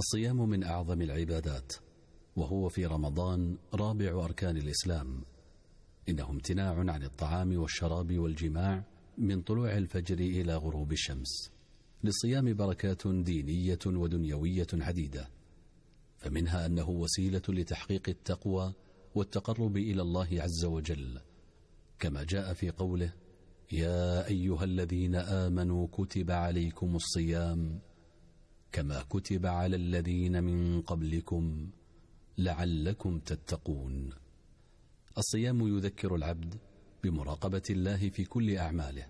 الصيام من أعظم العبادات، وهو في رمضان رابع أركان الإسلام. إنه امتناع عن الطعام والشراب والجماع من طلوع الفجر إلى غروب الشمس. للصيام بركات دينية ودنيوية عديدة، فمنها أنه وسيلة لتحقيق التقوى والتقرب إلى الله عز وجل، كما جاء في قوله: يا أيها الذين آمنوا كتب عليكم الصيام كما كتب على الذين من قبلكم لعلكم تتقون. الصيام يذكر العبد بمراقبة الله في كل أعماله،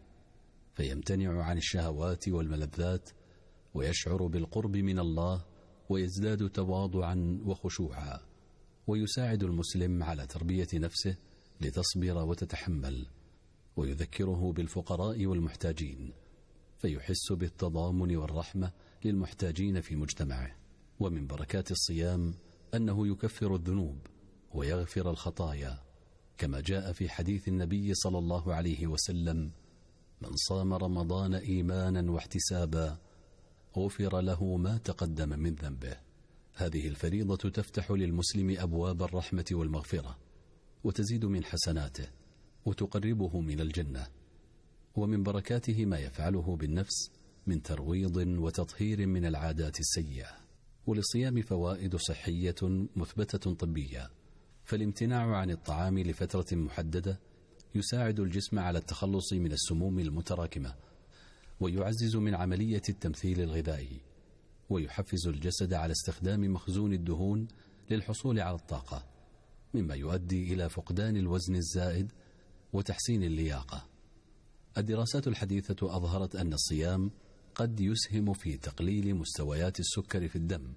فيمتنع عن الشهوات والملذات، ويشعر بالقرب من الله، ويزداد تواضعا وخشوعا، ويساعد المسلم على تربية نفسه لتصبر وتتحمل، ويذكره بالفقراء والمحتاجين، فيحس بالتضامن والرحمة للمحتاجين في مجتمعه. ومن بركات الصيام أنه يكفر الذنوب ويغفر الخطايا، كما جاء في حديث النبي صلى الله عليه وسلم: من صام رمضان إيمانا واحتسابا غفر له ما تقدم من ذنبه. هذه الفريضة تفتح للمسلم أبواب الرحمة والمغفرة، وتزيد من حسناته، وتقربه من الجنة. ومن بركاته ما يفعله بالنفس من ترويض وتطهير من العادات السيئة. وللصيام فوائد صحية مثبتة طبية، فالامتناع عن الطعام لفترة محددة يساعد الجسم على التخلص من السموم المتراكمة، ويعزز من عملية التمثيل الغذائي، ويحفز الجسد على استخدام مخزون الدهون للحصول على الطاقة، مما يؤدي إلى فقدان الوزن الزائد وتحسين اللياقة. الدراسات الحديثة أظهرت أن الصيام قد يسهم في تقليل مستويات السكر في الدم،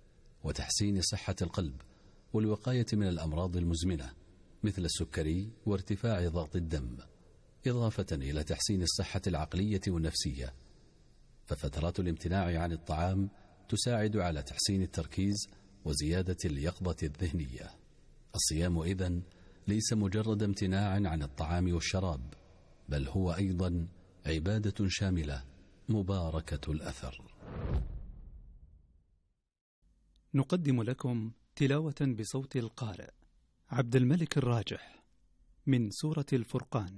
وتحسين صحة القلب، والوقاية من الأمراض المزمنة مثل السكري وارتفاع ضغط الدم، إضافة إلى تحسين الصحة العقلية والنفسية. ففترات الامتناع عن الطعام تساعد على تحسين التركيز وزيادة اليقظة الذهنية. الصيام إذن ليس مجرد امتناع عن الطعام والشراب، بل هو أيضا عبادة شاملة مباركة الأثر. نقدم لكم تلاوة بصوت القارئ عبد الملك الراجح من سورة الفرقان.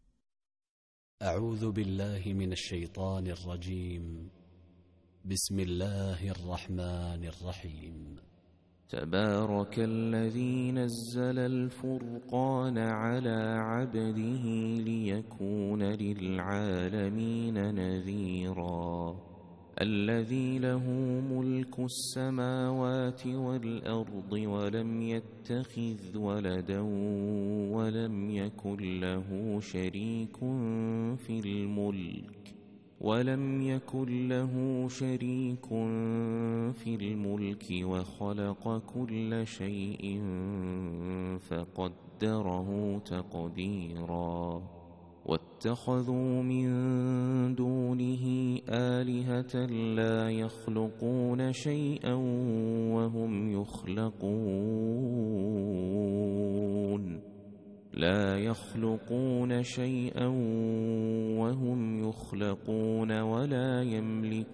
أعوذ بالله من الشيطان الرجيم. بسم الله الرحمن الرحيم. تبارك الذي نزل الفرقان على عبده ليكون للعالمين نذيرا. الذي له ملك السماوات والأرض ولم يتخذ ولدا ولم يكن له شريك في الملك وخلق كل شيء فقدره تقديرا. واتخذوا من دونه آلهة لا يخلقون شيئا وهم يخلقون ولا يملكون